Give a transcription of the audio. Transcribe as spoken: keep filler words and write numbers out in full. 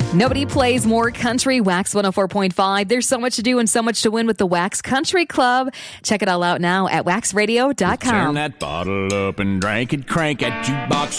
Nobody plays more country. Wax one oh four point five. There's so much to do and so much to win with the Wax Country Club. Check it all out now at wax radio dot com. Turn that bottle up and drink it, crank that jukebox